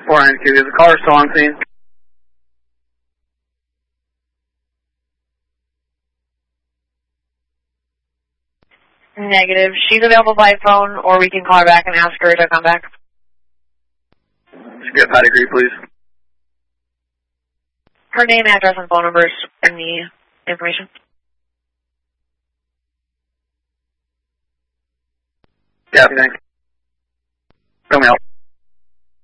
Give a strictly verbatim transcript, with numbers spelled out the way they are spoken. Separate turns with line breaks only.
four nine two. Is the caller still on scene?
Negative. She's available by phone, or we can call her back and ask her to come back.
Just get pedigree, please.
Her name, address, and phone numbers in the information.
Yeah, thanks. Come help.